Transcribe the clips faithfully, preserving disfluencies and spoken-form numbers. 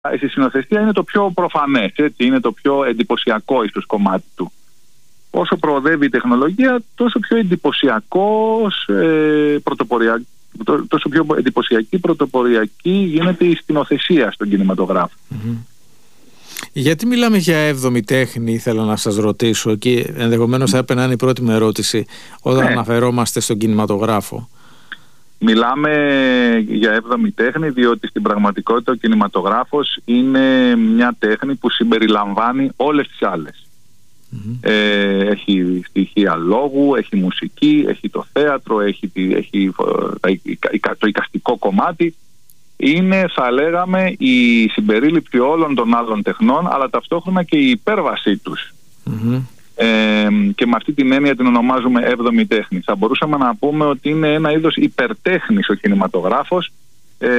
Στη σκηνοθεσία είναι το πιο προφανές, έτσι, είναι το πιο εντυπωσιακό ίσως κομμάτι του. Όσο προοδεύει η τεχνολογία, τόσο πιο εντυπωσιακός, ε, πρωτοποριακ, τόσο πιο εντυπωσιακή, πρωτοποριακή γίνεται η σκηνοθεσία στον κινηματογράφο. Mm-hmm. Γιατί μιλάμε για έβδομη τέχνη, ήθελα να σας ρωτήσω, και ενδεχομένως θα έπαιρνα να είναι η πρώτη μου ερώτηση όταν ναι. αναφερόμαστε στον κινηματογράφο. Μιλάμε για έβδομη τέχνη διότι στην πραγματικότητα ο κινηματογράφος είναι μια τέχνη που συμπεριλαμβάνει όλες τις άλλες. Mm-hmm. Ε, έχει στοιχεία λόγου, έχει μουσική, έχει το θέατρο, έχει, έχει το εικαστικό κομμάτι. Είναι, θα λέγαμε, η συμπερίληψη όλων των άλλων τεχνών, αλλά ταυτόχρονα και η υπέρβασή τους. Mm-hmm. Ε, και με αυτή την έννοια την ονομάζουμε έβδομη τέχνη. Θα μπορούσαμε να πούμε ότι είναι ένα είδος υπερτέχνης ο κινηματογράφος, ε,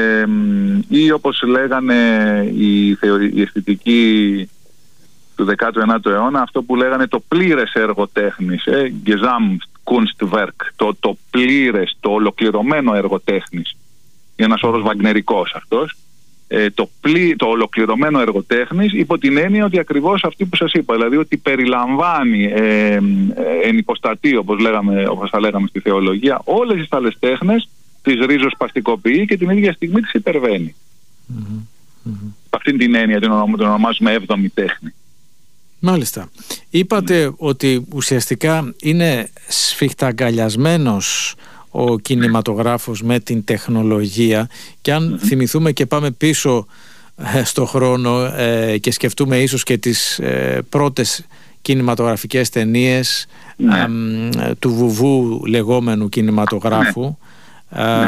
ή όπως λέγανε οι, θεωρη, οι αισθητικοί του δέκατου ενάτου αιώνα, αυτό που λέγανε το πλήρες έργο τέχνης, ε, Gesamtkunstwerk, το, το πλήρες, το ολοκληρωμένο έργο τέχνης. Είναι ένας όρος βαγνερικός αυτός. Ε, το, πλή, το ολοκληρωμένο έργο τέχνης, υπό την έννοια ότι ακριβώς αυτή που σας είπα, δηλαδή ότι περιλαμβάνει ε, ε, εν υποστατεί, όπως, λέγαμε, όπως θα λέγαμε στη θεολογία, όλες τις άλλες τέχνες, τις ριζοσπαστικοποιεί και την ίδια στιγμή τις υπερβαίνει. Mm-hmm. Mm-hmm. Αυτή την έννοια την ονομάζουμε έβδομη τέχνη. Μάλιστα. Είπατε mm. ότι ουσιαστικά είναι σφιχταγκαλιασμένος ο κινηματογράφος με την τεχνολογία, και αν mm-hmm. θυμηθούμε και πάμε πίσω ε, στο χρόνο ε, και σκεφτούμε ίσως και τις ε, πρώτες κινηματογραφικές ταινίες mm-hmm. ε, του βουβού λεγόμενου κινηματογράφου mm-hmm.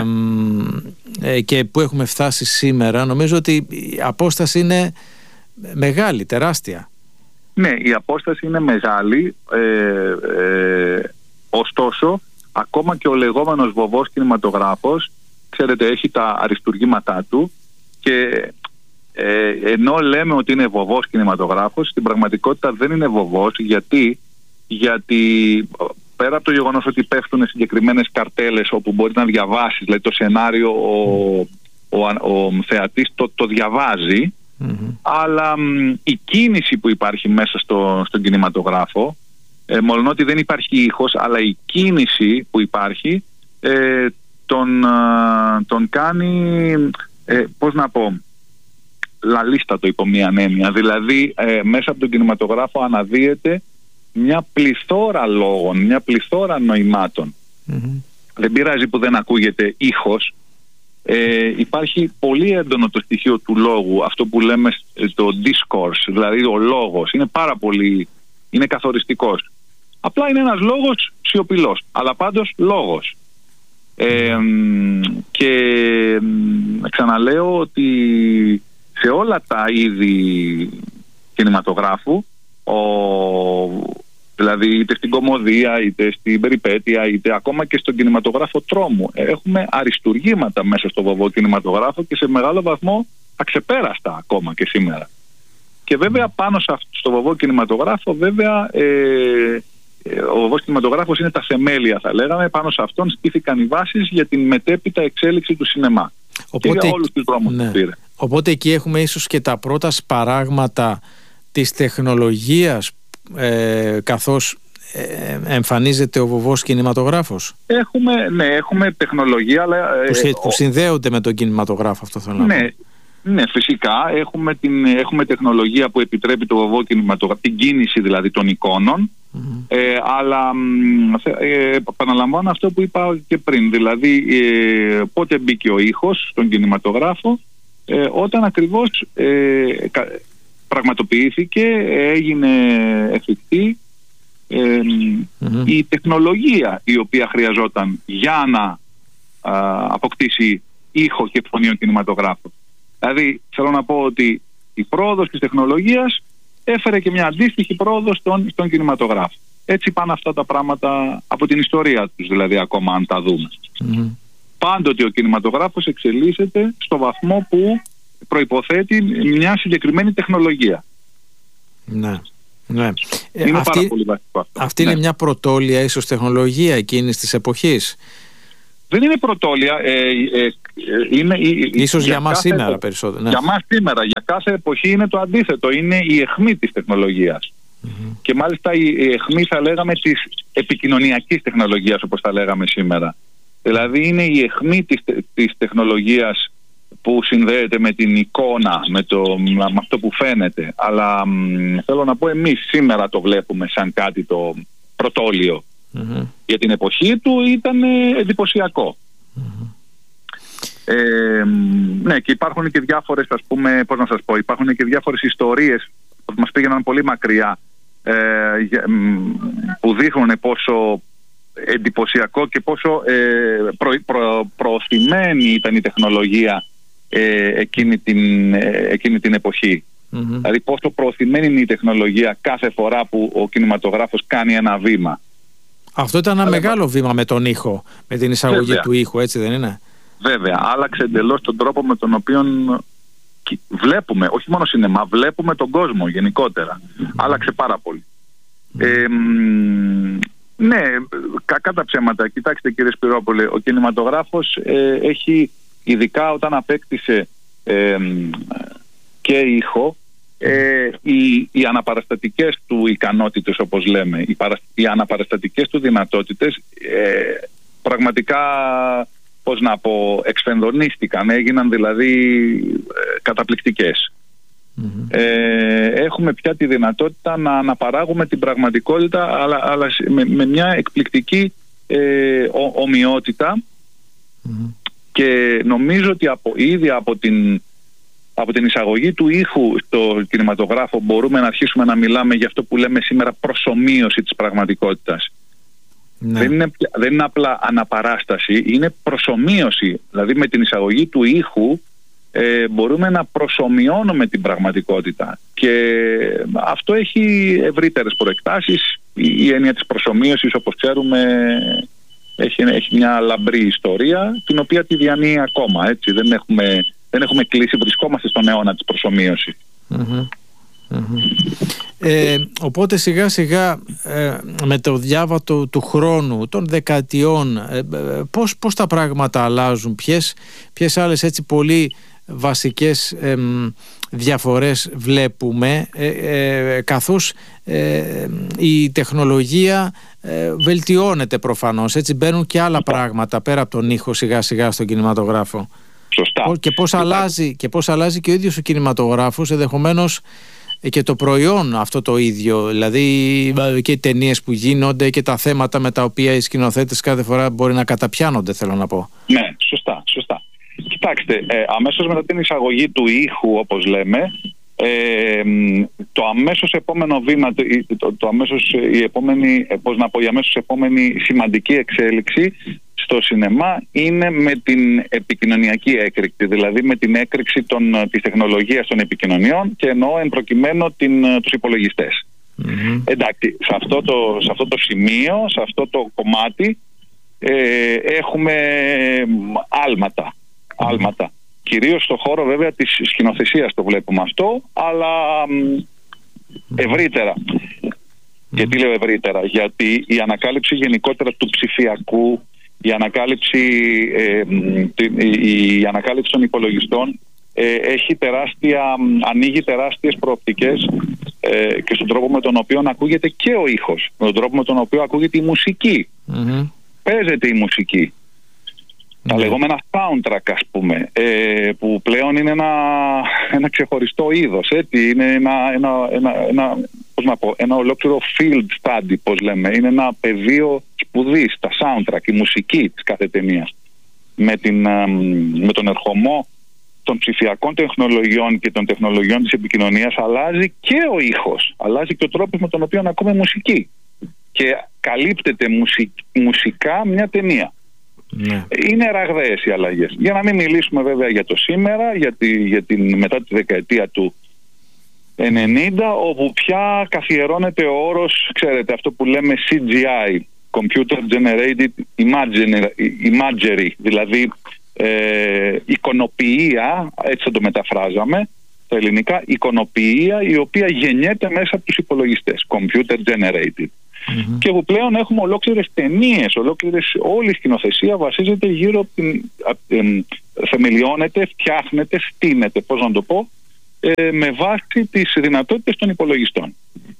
ε, ε, και που έχουμε φτάσει σήμερα, νομίζω ότι η απόσταση είναι μεγάλη, τεράστια. Ναι, η απόσταση είναι μεγάλη, ε, ε, ωστόσο ακόμα και ο λεγόμενος βοβός κινηματογράφος, ξέρετε, έχει τα αριστουργήματά του και ε, ενώ λέμε ότι είναι βοβός κινηματογράφος, στην πραγματικότητα δεν είναι βοβός. Γιατί, γιατί πέρα από το γεγονός ότι πέφτουν συγκεκριμένες καρτέλες όπου μπορεί να διαβάσεις, δηλαδή το σενάριο ο, ο, ο, ο θεατής το, το διαβάζει, mm-hmm. αλλά μ, η κίνηση που υπάρχει μέσα στο, στον κινηματογράφο, Ε, μόλον ότι δεν υπάρχει ήχος, αλλά η κίνηση που υπάρχει ε, τον, ε, τον κάνει, ε, πώς να πω, λαλίστατο υπό μία έννοια. Δηλαδή ε, μέσα από τον κινηματογράφο αναδύεται μια πληθώρα λόγων, μια πληθώρα νοημάτων. Mm-hmm. Δεν πειράζει που δεν ακούγεται ήχος. Ε, υπάρχει πολύ έντονο το στοιχείο του λόγου, αυτό που λέμε το discourse, δηλαδή ο λόγος. Είναι πάρα πολύ, είναι καθοριστικός. Απλά είναι ένας λόγος σιωπηλός, αλλά πάντως λόγος. Ε, και ξαναλέω ότι σε όλα τα είδη κινηματογράφου, ο, δηλαδή είτε στην κωμωδία, είτε στην περιπέτεια, είτε ακόμα και στον κινηματογράφο τρόμου, έχουμε αριστουργήματα μέσα στο βοβό κινηματογράφο και σε μεγάλο βαθμό αξεπέραστα ακόμα και σήμερα. Και βέβαια πάνω στο βοβό κινηματογράφο, βέβαια, ε, ο βοβός κινηματογράφος είναι τα θεμέλια, θα λέγαμε. Πάνω σε αυτόν στήθηκαν οι βάσεις για την μετέπειτα εξέλιξη του σινεμά. Οπότε, και για όλους τους δρόμους ναι. που πήρε. Οπότε εκεί έχουμε ίσως και τα πρώτα σπαράγματα της τεχνολογίας, ε, καθώς ε, εμφανίζεται ο βοβός κινηματογράφος. Έχουμε, ναι, έχουμε τεχνολογία, αλλά, που, σε, που συνδέονται με τον κινηματογράφο, αυτό θέλω να ναι, πω. Ναι, φυσικά έχουμε, την, έχουμε τεχνολογία που επιτρέπει το βοβό κινηματογράφο, την κίνηση δηλαδή των εικόνων. Mm-hmm. Ε, αλλά ε, επαναλαμβάνω αυτό που είπα και πριν, δηλαδή ε, πότε μπήκε ο ήχος στον κινηματογράφο, ε, όταν ακριβώς ε, πραγματοποιήθηκε, έγινε εφικτή ε, mm-hmm. η τεχνολογία η οποία χρειαζόταν για να α, αποκτήσει ήχο και φωνή ο κινηματογράφος. Δηλαδή θέλω να πω ότι η πρόοδος της τεχνολογίας έφερε και μια αντίστοιχη πρόοδο στον, στον κινηματογράφο. Έτσι πάνε αυτά τα πράγματα από την ιστορία τους, δηλαδή, ακόμα αν τα δούμε. Mm-hmm. Πάντοτε ο κινηματογράφος εξελίσσεται στο βαθμό που προϋποθέτει μια συγκεκριμένη τεχνολογία. Ναι. Ναι. Είναι αυτή, πάρα πολύ βασικό αυτό. Αυτή ναι. είναι μια πρωτόλια ίσως τεχνολογία εκείνης της εποχής. Δεν είναι πρωτόλια. Ε, ε, ε, είναι, ίσως για, για μας κάθε, σήμερα περισσότερο. Ναι. Για μας σήμερα. Για κάθε εποχή είναι το αντίθετο. Είναι η αιχμή της τεχνολογίας. Mm-hmm. Και μάλιστα η αιχμή, θα λέγαμε, της επικοινωνιακής τεχνολογίας, όπως θα λέγαμε σήμερα. Δηλαδή είναι η αιχμή της, της τεχνολογίας που συνδέεται με την εικόνα, με, το, με αυτό που φαίνεται. Αλλά μ, θέλω να πω, εμείς σήμερα το βλέπουμε σαν κάτι το πρωτόλιο. Mm-hmm. Για την εποχή του ήταν εντυπωσιακό. Mm-hmm. Ε, ναι, και υπάρχουν και διάφορες, ας πούμε, πώς να σας πω, υπάρχουν και διάφορες ιστορίες που μας πήγαιναν πολύ μακριά, ε, που δείχνουν πόσο εντυπωσιακό και πόσο ε, προ, προ, προωθημένη ήταν η τεχνολογία ε, εκείνη, την, ε, εκείνη την εποχή. Mm-hmm. Δηλαδή πόσο προωθημένη είναι η τεχνολογία κάθε φορά που ο κινηματογράφος κάνει ένα βήμα. Αυτό ήταν ένα Αλλά... μεγάλο βήμα με τον ήχο, με την εισαγωγή Βέβαια. του ήχου, έτσι δεν είναι? Βέβαια, άλλαξε εντελώς τον τρόπο με τον οποίο βλέπουμε, όχι μόνο σινεμά, βλέπουμε τον κόσμο γενικότερα. Mm-hmm. Άλλαξε πάρα πολύ. Mm-hmm. Ε, ναι, κακά τα ψέματα. Κοιτάξτε, κύριε Σπυρόπουλε, ο κινηματογράφος ε, έχει, ειδικά όταν απέκτησε ε, και ήχο, ε, οι, οι αναπαραστατικές του ικανότητες, όπως λέμε, οι, παρα, οι αναπαραστατικές του δυνατότητες ε, πραγματικά, πώς να πω, εξφενδονίστηκαν, έγιναν δηλαδή ε, καταπληκτικές. Mm-hmm. Ε, έχουμε πια τη δυνατότητα να, να παράγουμε την πραγματικότητα, αλλά, αλλά με, με μια εκπληκτική ε, ο, ομοιότητα. Mm-hmm. Και νομίζω ότι από, ήδη από την, από την εισαγωγή του ήχου στο κινηματογράφο μπορούμε να αρχίσουμε να μιλάμε για αυτό που λέμε σήμερα προσομοίωση της πραγματικότητας. Ναι. Δεν είναι, δεν είναι απλά αναπαράσταση, είναι προσομοίωση. Δηλαδή με την εισαγωγή του ήχου ε, μπορούμε να προσομοιώνουμε την πραγματικότητα. Και αυτό έχει ευρύτερες προεκτάσεις. Η, η έννοια της προσομοίωσης, όπως ξέρουμε, έχει, έχει μια λαμπρή ιστορία, την οποία τη διανύει ακόμα. Έτσι. Δεν, έχουμε, δεν έχουμε κλείσει, βρισκόμαστε στον αιώνα της προσομοίωσης. Mm-hmm. Mm-hmm. Ε, οπότε σιγά σιγά ε, με το διάβατο του χρόνου, των δεκαετιών, ε, ε, πώς, πώς τα πράγματα αλλάζουν, ποιες, ποιες άλλες έτσι πολύ βασικές ε, διαφορές βλέπουμε, ε, ε, καθώς ε, η τεχνολογία ε, βελτιώνεται προφανώς, έτσι μπαίνουν και άλλα πράγματα πέρα από τον ήχο σιγά σιγά στον κινηματογράφο. Σωστά. Και πώς αλλάζει, και πώς αλλάζει και ο ίδιος ο κινηματογράφος, ενδεχομένως και το προϊόν αυτό το ίδιο, δηλαδή και οι ταινίες που γίνονται και τα θέματα με τα οποία οι σκηνοθέτες κάθε φορά μπορεί να καταπιάνονται, θέλω να πω. Ναι, σωστά, σωστά. Κοιτάξτε, ε, αμέσως μετά την εισαγωγή του ήχου, όπως λέμε, ε, το αμέσως επόμενο βήμα, το, το, το αμέσως, η επόμενη, πώς να πω, η αμέσως επόμενη σημαντική εξέλιξη στο σινεμά είναι με την επικοινωνιακή έκρηξη, δηλαδή με την έκρηξη των, της τεχνολογίας των επικοινωνιών, και εννοώ εν προκειμένου την, τους υπολογιστές. Mm-hmm. Εντάξει, σε αυτό, το, σε αυτό το σημείο, σε αυτό το κομμάτι ε, έχουμε άλματα, mm-hmm. άλματα. Κυρίως στον χώρο βέβαια της σκηνοθεσίας το βλέπουμε αυτό, αλλά ευρύτερα. Mm-hmm. Γιατί λέω ευρύτερα? Γιατί η ανακάλυψη γενικότερα του ψηφιακού, η ανακάλυψη, ε, η, η ανακάλυψη των υπολογιστών ε, έχει τεράστια, ανοίγει τεράστιες προοπτικές ε, και στον τρόπο με τον οποίο ακούγεται και ο ήχος, με τον τρόπο με τον οποίο ακούγεται η μουσική. Mm-hmm. Παίζεται η μουσική. Mm-hmm. Τα λεγόμενα soundtrack, ας πούμε, ε, που πλέον είναι ένα, ένα ξεχωριστό είδος, έτσι. Είναι ένα, ένα, ένα, ένα, πώς να πω, ένα ολόκληρο field study, πώς λέμε. Είναι ένα πεδίο σπουδής, τα soundtrack, η μουσική της κάθε ταινίας. Με, την, με τον ερχομό των ψηφιακών τεχνολογιών και των τεχνολογιών της επικοινωνίας αλλάζει και ο ήχος. Αλλάζει και ο τρόπος με τον οποίο ακούμε μουσική. Και καλύπτεται μουσικ, μουσικά μια ταινία. Ναι. Είναι ραγδαίες οι αλλαγές. Για να μην μιλήσουμε βέβαια για το σήμερα, για, τη, για την, μετά τη δεκαετία του ενενήντα, όπου πια καθιερώνεται ο όρος, ξέρετε, αυτό που λέμε σι τζι άι, Computer Generated Imagery, δηλαδή ε, εικονοποιία, έτσι θα το μεταφράζαμε στα ελληνικά, εικονοποιία η οποία γεννιέται μέσα από τους υπολογιστές, Computer Generated. mm-hmm. και που πλέον έχουμε ολόκληρες ταινίες, ολόκληρες, όλη η σκηνοθεσία βασίζεται γύρω από την, ε, ε, θεμελιώνεται, φτιάχνεται, στείνεται, πώς να το πω, ε, με βάση τις δυνατότητες των υπολογιστών.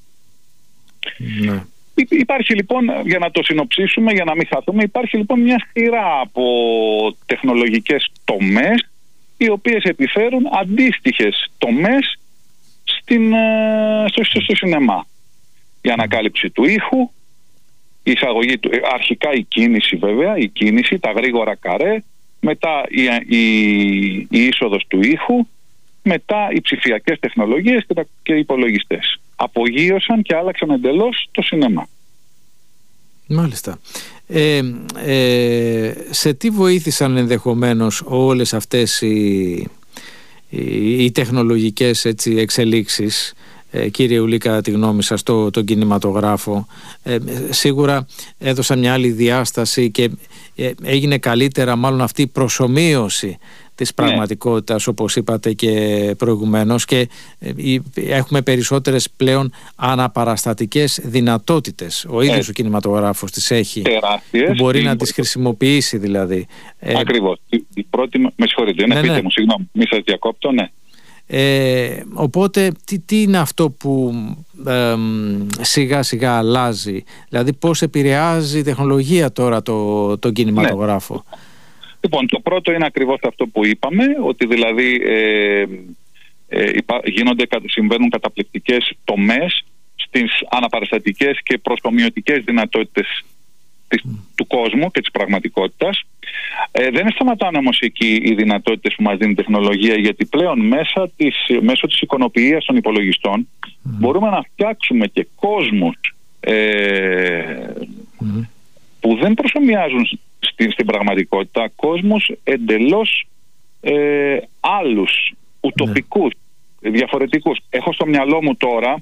Ναι. Υπάρχει λοιπόν, για να το συνοψίσουμε, για να μην χαθούμε, υπάρχει λοιπόν μια σειρά από τεχνολογικές τομές οι οποίες επιφέρουν αντίστοιχες τομές στην, στο, στο, στο σινεμά. Η ανακάλυψη του ήχου, η εισαγωγή του, αρχικά η κίνηση βέβαια, η κίνηση, τα γρήγορα καρέ, μετά η, η, η είσοδος του ήχου, μετά οι ψηφιακές τεχνολογίες και, τα, και οι υπολογιστές. Απογείωσαν και άλλαξαν εντελώς το σινεμά. Μάλιστα. Ε, ε, σε τι βοήθησαν ενδεχομένως όλες αυτές οι, οι, οι τεχνολογικές, έτσι, εξελίξεις, ε, κύριε Ουλή, κατά τη γνώμη σας, το, τον κινηματογράφο? Ε, σίγουρα έδωσαν μια άλλη διάσταση και ε, έγινε καλύτερα μάλλον αυτή η προσομοίωση της πραγματικότητας, ναι, όπως είπατε και προηγουμένως, και έχουμε περισσότερες πλέον αναπαραστατικές δυνατότητες. Ο ίδιος, ναι, ο κινηματογράφος τις έχει, τεράστιες, που μπορεί η... να τις χρησιμοποιήσει δηλαδή. Ακριβώς. Η πρώτη... Με συγχωρείτε, ναι, ναι, πείτε ναι. μου, συγγνώμη, μη σας διακόπτω, ναι. Ε, οπότε τι, τι είναι αυτό που ε, σιγά σιγά αλλάζει, δηλαδή πώς επηρεάζει η τεχνολογία τώρα το, τον κινηματογράφο? Ναι. Λοιπόν, το πρώτο είναι ακριβώς αυτό που είπαμε, ότι δηλαδή ε, ε, υπά, γίνονται, συμβαίνουν καταπληκτικές τομές στις αναπαραστατικές και προσομοιωτικές δυνατότητες της, mm. του κόσμου και της πραγματικότητας. Ε, δεν σταματάνε όμως εκεί οι δυνατότητες που μας δίνει η τεχνολογία, γιατί πλέον μέσα της, μέσω της εικονοποιίας των υπολογιστών mm. μπορούμε να φτιάξουμε και κόσμους ε, mm. που δεν προσομοιάζουν Στην, στην πραγματικότητα, κόσμους εντελώς ε, άλλους, ουτοπικούς, ναι, διαφορετικούς. Έχω στο μυαλό μου τώρα,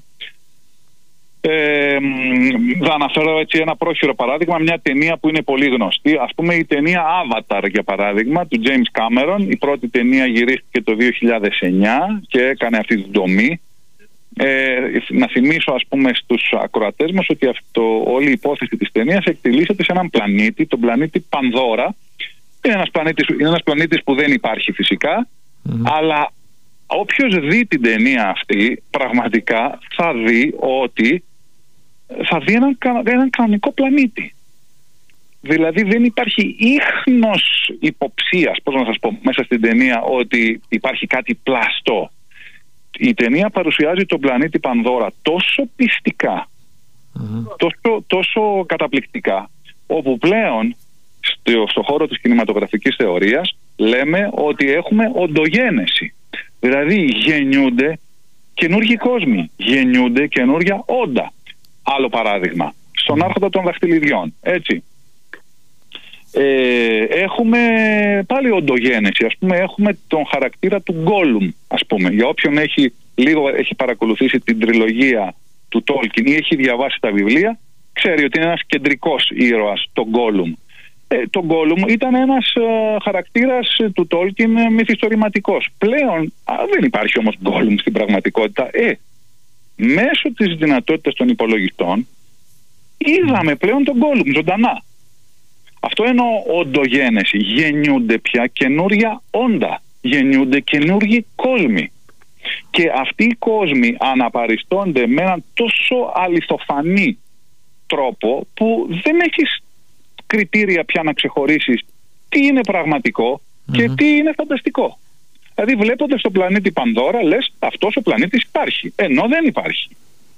ε, θα αναφέρω έτσι ένα πρόχειρο παράδειγμα, μια ταινία που είναι πολύ γνωστή, ας πούμε η ταινία Avatar, για παράδειγμα, του James Cameron. Η πρώτη ταινία γυρίστηκε το δύο χιλιάδες εννιά και έκανε αυτή την δομή. Ε, να θυμίσω, ας πούμε, στους ακροατές μας ότι αυτό, όλη η υπόθεση της ταινίας εκτελήσεται σε έναν πλανήτη, τον πλανήτη Πανδώρα. Είναι ένας πλανήτης, είναι ένας πλανήτης που δεν υπάρχει φυσικά, mm-hmm. αλλά όποιος δει την ταινία αυτή πραγματικά θα δει ότι θα δει έναν, έναν κανονικό πλανήτη. Δηλαδή δεν υπάρχει ίχνος υποψίας, πώς να σας πω, μέσα στην ταινία ότι υπάρχει κάτι πλαστό. Η ταινία παρουσιάζει τον πλανήτη Πανδώρα τόσο πιστικά, mm-hmm. τόσο, τόσο καταπληκτικά, όπου πλέον στο, στο χώρο της κινηματογραφικής θεωρίας λέμε ότι έχουμε οντογένεση. Δηλαδή γεννιούνται καινούργιοι κόσμοι, γεννιούνται καινούργια όντα. Άλλο παράδειγμα, στον Άρχοντα των Δαχτυλιδιών, έτσι. Ε, έχουμε πάλι οντογένεση, ας πούμε, έχουμε τον χαρακτήρα του Γκόλουμ, ας πούμε. Για όποιον έχει λίγο έχει παρακολουθήσει την τριλογία του Τόλκιν ή έχει διαβάσει τα βιβλία, ξέρει ότι είναι ένας κεντρικός ήρωας, τον Γκόλουμ. Ε, το Γκόλουμ ήταν ένας ε, χαρακτήρας του Τόλκιν ε, μυθιστορηματικός. Πλέον α, δεν υπάρχει όμως Γκόλουμ στην πραγματικότητα. Ε, μέσω της δυνατότητας των υπολογιστών είδαμε πλέον τον Γκόλουμ ζωντανά. Αυτό εννοώ οντογένεση. Γεννιούνται πια καινούρια όντα. Γεννιούνται καινούργιοι κόσμοι. Και αυτοί οι κόσμοι αναπαριστώνται με έναν τόσο αληθοφανή τρόπο που δεν έχεις κριτήρια πια να ξεχωρίσεις τι είναι πραγματικό mm-hmm. και τι είναι φανταστικό. Δηλαδή βλέποντας τον πλανήτη Πανδώρα λες αυτός ο πλανήτης υπάρχει, ενώ δεν υπάρχει.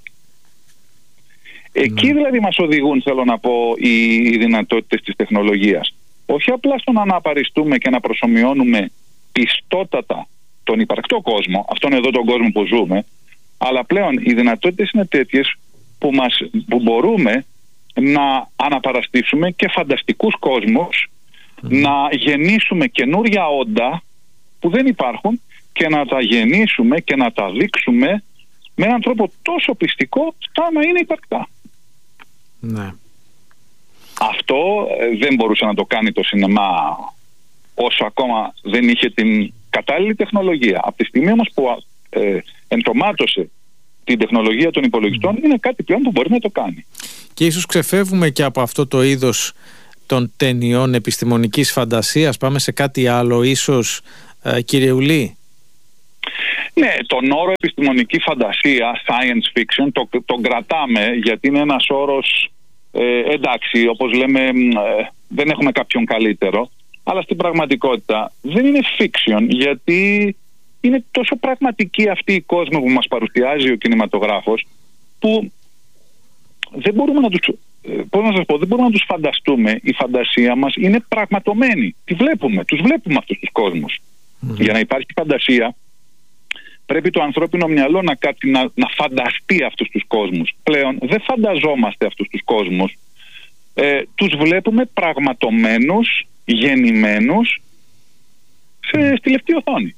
Εκεί δηλαδή μας οδηγούν, θέλω να πω, οι, οι δυνατότητες της τεχνολογίας. Όχι απλά στο να αναπαριστούμε και να προσομοιώνουμε πιστότατα τον υπαρκτό κόσμο, αυτόν εδώ τον κόσμο που ζούμε, αλλά πλέον οι δυνατότητες είναι τέτοιες που, μας, που μπορούμε να αναπαραστήσουμε και φανταστικούς κόσμους, mm. να γεννήσουμε καινούρια όντα που δεν υπάρχουν και να τα γεννήσουμε και να τα δείξουμε με έναν τρόπο τόσο πιστικό σαν να είναι υπαρκτά. Ναι. Αυτό δεν μπορούσε να το κάνει το σινεμά όσο ακόμα δεν είχε την κατάλληλη τεχνολογία. Από τη στιγμή όμως που ε, ενσωμάτωσε την τεχνολογία των υπολογιστών mm. είναι κάτι πλέον που μπορεί να το κάνει. Και ίσως ξεφεύγουμε και από αυτό το είδος των ταινιών επιστημονικής φαντασίας, πάμε σε κάτι άλλο ίσως, ε, κύριε Ουλή? Ναι, τον όρο επιστημονική φαντασία, science fiction, το, τον κρατάμε γιατί είναι ένας όρος, ε, εντάξει, όπως λέμε, ε, δεν έχουμε κάποιον καλύτερο, αλλά στην πραγματικότητα δεν είναι fiction, γιατί είναι τόσο πραγματική αυτή η κόσμη που μας παρουσιάζει ο κινηματογράφος, που δεν μπορούμε να τους, πώς να σας πω, δεν μπορούμε να τους φανταστούμε. Η φαντασία μας είναι πραγματωμένη. Τη βλέπουμε, τους βλέπουμε αυτούς τους κόσμους. Mm-hmm. Για να υπάρχει φαντασία πρέπει το ανθρώπινο μυαλό να, κάτι, να, να φανταστεί αυτούς τους κόσμους. Πλέον δεν φανταζόμαστε αυτούς τους κόσμους. Ε, τους βλέπουμε πραγματωμένους, γεννημένους σε, στη λεπτή οθόνη.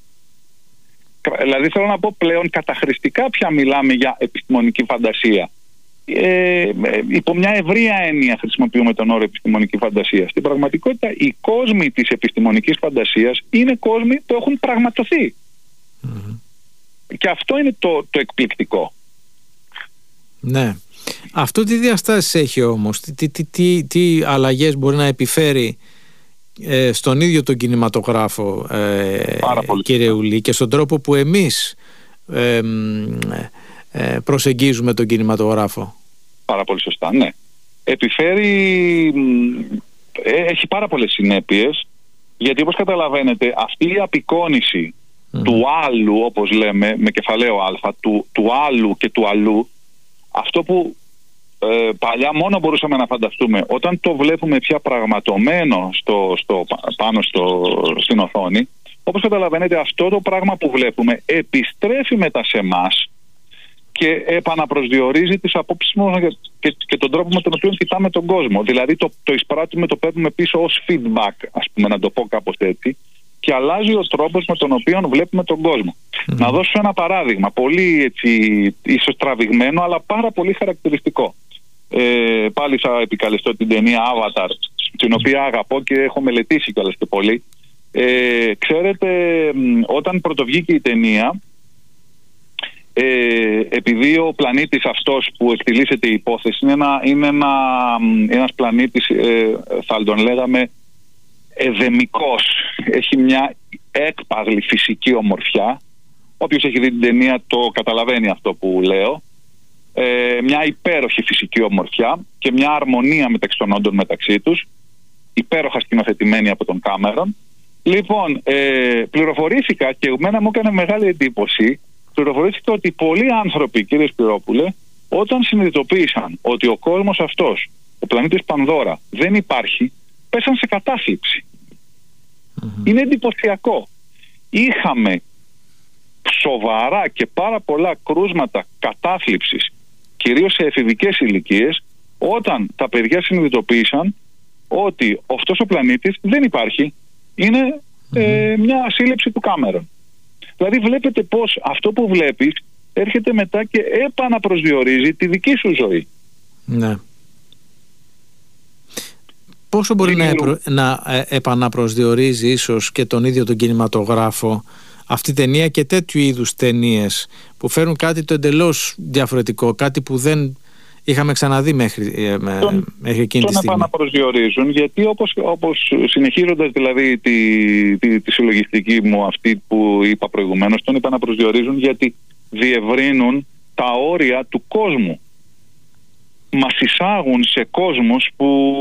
Δηλαδή θέλω να πω πλέον καταχρηστικά πια μιλάμε για επιστημονική φαντασία. Ε, υπό μια ευρεία έννοια χρησιμοποιούμε τον όρο επιστημονική φαντασία. Στην πραγματικότητα οι κόσμοι της επιστημονικής φαντασίας είναι κόσμοι που έχουν πραγματοθεί. Mm-hmm. Και αυτό είναι το, το εκπληκτικό. Ναι. Αυτό τι διαστάσεις έχει όμως? Τι, τι, τι, τι, τι αλλαγές μπορεί να επιφέρει ε, στον ίδιο τον κινηματογράφο, ε, κύριε Ουλή, και στον τρόπο που εμείς ε, ε, προσεγγίζουμε τον κινηματογράφο? Πάρα πολύ σωστά, ναι. Επιφέρει, ε, έχει πάρα πολλές συνέπειες, γιατί όπως καταλαβαίνετε αυτή η απεικόνιση mm. του άλλου, όπως λέμε με κεφαλαίο α, του, του άλλου και του αλλού, αυτό που ε, παλιά μόνο μπορούσαμε να φανταστούμε, όταν το βλέπουμε πια πραγματωμένο στο, στο, πάνω στο, στην οθόνη, όπως καταλαβαίνετε αυτό το πράγμα που βλέπουμε επιστρέφει μετά σε εμάς και επαναπροσδιορίζει τις απόψεις μας και, και τον τρόπο με τον οποίο κοιτάμε τον κόσμο. Δηλαδή το, το εισπράττουμε, το παίρνουμε πίσω ως feedback, ας πούμε, να το πω κάπως έτσι, και αλλάζει ο τρόπος με τον οποίο βλέπουμε τον κόσμο. Mm. Να δώσω ένα παράδειγμα, πολύ έτσι, ίσως τραβηγμένο, αλλά πάρα πολύ χαρακτηριστικό. Ε, πάλι θα επικαλεστώ την ταινία Avatar, την οποία αγαπώ και έχω μελετήσει κιόλας και πολύ. Ε, ξέρετε, όταν πρωτοβγήκε η ταινία, ε, επειδή ο πλανήτης αυτός που εκτιλήσεται η υπόθεση είναι, ένα, είναι ένα, ένας πλανήτης, ε, θα τον λέγαμε εδεμικός, έχει μια έκπαγλη φυσική ομορφιά, όποιος έχει δει την ταινία το καταλαβαίνει αυτό που λέω, ε, μια υπέροχη φυσική ομορφιά και μια αρμονία μεταξύ των όντων μεταξύ τους, υπέροχα σκηνοθετημένη από τον Κάμερον. Λοιπόν, ε, πληροφορήθηκα και εμένα μου έκανε μεγάλη εντύπωση, πληροφορήθηκα ότι πολλοί άνθρωποι, κύριε Σπυρόπουλε, όταν συνειδητοποίησαν ότι ο κόσμος αυτός, ο πλανήτης Πανδώρα, δεν υπάρχει, πέσαν σε κατάθλιψη. Mm-hmm. Είναι εντυπωσιακό. Είχαμε σοβαρά και πάρα πολλά κρούσματα κατάθλιψης, κυρίως σε εφηβικές ηλικίες, όταν τα παιδιά συνειδητοποίησαν ότι αυτός ο πλανήτης δεν υπάρχει. Είναι ε, μια σύλληψη του Κάμερον. Δηλαδή βλέπετε πως αυτό που βλέπεις έρχεται μετά και επαναπροσδιορίζει τη δική σου ζωή. Ναι. Πόσο μπορεί να, επρο... να επαναπροσδιορίζει ίσως και τον ίδιο τον κινηματογράφο αυτή η ταινία και τέτοιου είδους ταινίες που φέρουν κάτι το εντελώς διαφορετικό, κάτι που δεν είχαμε ξαναδεί μέχρι, τον, μέχρι εκείνη τη στιγμή. Τον επαναπροσδιορίζουν, γιατί όπως, όπως συνεχίζοντας δηλαδή τη, τη, τη συλλογιστική μου αυτή που είπα προηγουμένως, τον επαναπροσδιορίζουν γιατί διευρύνουν τα όρια του κόσμου. Μας εισάγουν σε κόσμους που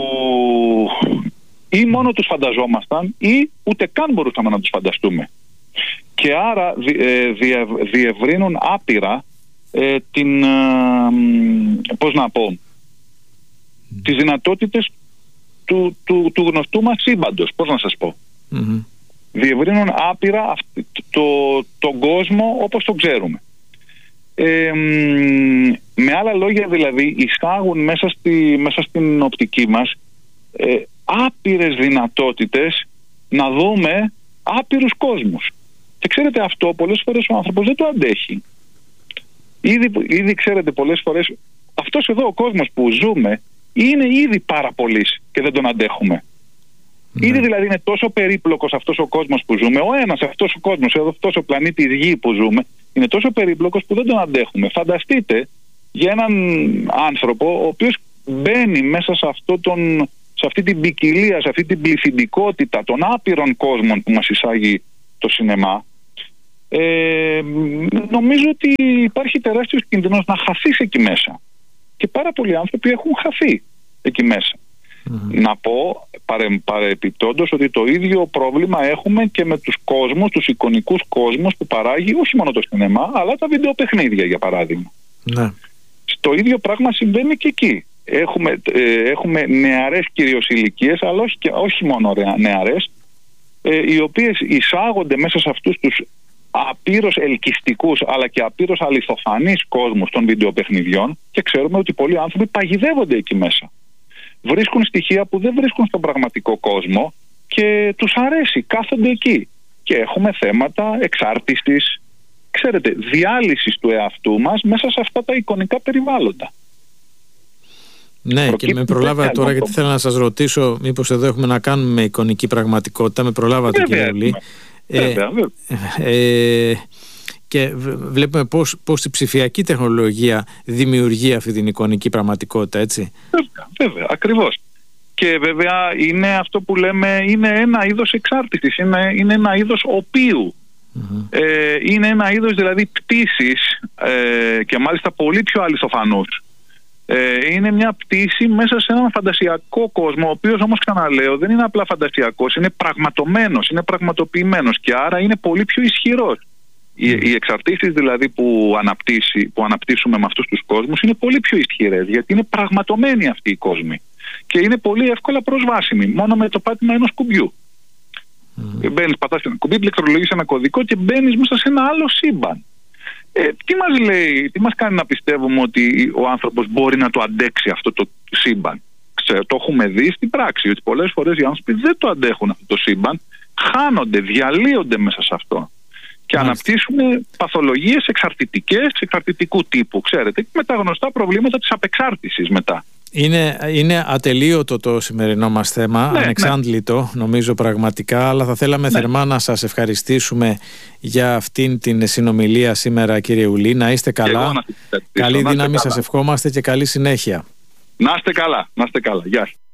ή μόνο τους φανταζόμασταν ή ούτε καν μπορούσαμε να τους φανταστούμε. Και άρα ε, διε, διευρύνουν άπειρα ε, την, ε, πώς να πω, mm. τις δυνατότητες του, του, του γνωστού μας σύμπαντος, πώς να σας πω. Mm-hmm. Διευρύνουν άπειρα αυ- το, τον κόσμο όπως τον ξέρουμε. Ε, με άλλα λόγια δηλαδή εισάγουν μέσα, στη, μέσα στην οπτική μας ε, άπειρες δυνατότητες να δούμε άπειρους κόσμους. Και ξέρετε αυτό πολλές φορές ο άνθρωπος δεν το αντέχει. Ήδη, ήδη ξέρετε πολλές φορές αυτός εδώ ο κόσμος που ζούμε είναι ήδη πάρα πολύς και δεν τον αντέχουμε. Ναι. Ήδη δηλαδή είναι τόσο περίπλοκος αυτός ο κόσμος που ζούμε, ο ένας αυτός ο κόσμος, αυτός ο πλανήτης Γη που ζούμε, είναι τόσο περίπλοκος που δεν τον αντέχουμε. Φανταστείτε για έναν άνθρωπο ο οποίος μπαίνει μέσα σε, αυτό τον, σε αυτή την ποικιλία, σε αυτή την πληθυντικότητα των άπειρων κόσμων που μας εισάγει το σινεμά. Ε, νομίζω ότι υπάρχει τεράστιος κίνδυνος να χαθείς εκεί μέσα. Και πάρα πολλοί άνθρωποι έχουν χαθεί εκεί μέσα. Mm-hmm. Να πω παρε, παρεπιπτόντως ότι το ίδιο πρόβλημα έχουμε και με τους κόσμους, τους εικονικούς κόσμους που παράγει όχι μόνο το σινεμά, αλλά τα βιντεοπαιχνίδια, για παράδειγμα. Mm-hmm. Το ίδιο πράγμα συμβαίνει και εκεί. Έχουμε, ε, έχουμε νεαρές κυρίως ηλικίες, αλλά όχι, όχι μόνο νεαρές, ε, οι οποίες εισάγονται μέσα σε αυτούς τους απείρως ελκυστικούς αλλά και απείρως αληθοφανείς κόσμους των βιντεοπαιχνιδιών, και ξέρουμε ότι πολλοί άνθρωποι παγιδεύονται εκεί μέσα. Βρίσκουν στοιχεία που δεν βρίσκουν στον πραγματικό κόσμο και τους αρέσει, κάθονται εκεί. Και έχουμε θέματα εξάρτησης, ξέρετε, διάλυσης του εαυτού μας μέσα σε αυτά τα εικονικά περιβάλλοντα. Ναι, Προκύπτει και με προλάβατε τώρα, γιατί θέλω να σας ρωτήσω μήπως εδώ έχουμε να κάνουμε με εικονική πραγματικότητα. Με προλάβατε, κύριε Ουλή. Ε, ε, και βλέπουμε πώς, πώς η ψηφιακή τεχνολογία δημιουργεί αυτή την εικονική πραγματικότητα, έτσι. Βέβαια, βέβαια, ακριβώς. Και βέβαια είναι αυτό που λέμε, είναι ένα είδος εξάρτησης, είναι, είναι ένα είδος οποίου. Mm-hmm. Ε, είναι ένα είδος δηλαδή πτήσης, ε, και μάλιστα πολύ πιο αληθοφανούς. Ε, είναι μια πτήση μέσα σε έναν φαντασιακό κόσμο, ο οποίος όμως, ξαναλέω, δεν είναι απλά φαντασιακός, είναι πραγματωμένος, είναι πραγματοποιημένος και άρα είναι πολύ πιο ισχυρός. Mm. Οι, οι εξαρτήσεις δηλαδή που, αναπτύσσει, που αναπτύσσουμε με αυτούς τους κόσμους είναι πολύ πιο ισχυρές, γιατί είναι πραγματωμένοι αυτοί οι κόσμοι και είναι πολύ εύκολα προσβάσιμοι, μόνο με το πάτημα ενός κουμπιού. Mm. Μπαίνεις, πατάς ένα κουμπί, πληκτρολογείς ένα κωδικό και μπαίνεις μέσα σε ένα άλλο σύμπαν. Ε, τι μας λέει, τι μας κάνει να πιστεύουμε ότι ο άνθρωπος μπορεί να το αντέξει αυτό το σύμπαν? Ξέρω, το έχουμε δει στην πράξη, ότι πολλές φορές οι άνθρωποι δεν το αντέχουν αυτό το σύμπαν, χάνονται, διαλύονται μέσα σε αυτό και Μάλιστα. αναπτύσσουν παθολογίες εξαρτητικές, εξαρτητικού τύπου, ξέρετε, με τα γνωστά προβλήματα της απεξάρτησης μετά. Είναι, είναι ατελείωτο το σημερινό μας θέμα, ναι, ανεξάντλητο ναι. νομίζω πραγματικά, αλλά θα θέλαμε ναι. θερμά να σας ευχαριστήσουμε για αυτήν την συνομιλία σήμερα, κύριε Ουλή. Να είστε καλά, καλή δύναμη σας ευχόμαστε και καλή συνέχεια. Να είστε καλά, να είστε καλά, γεια σας.